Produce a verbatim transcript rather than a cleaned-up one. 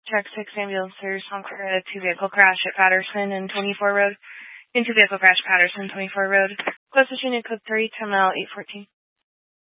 Check six ambulance service on a two-vehicle crash at Patterson and twenty-four Road. Into vehicle crash, Patterson, twenty-four Road. Closest unit code three, ten mile, eight fourteen.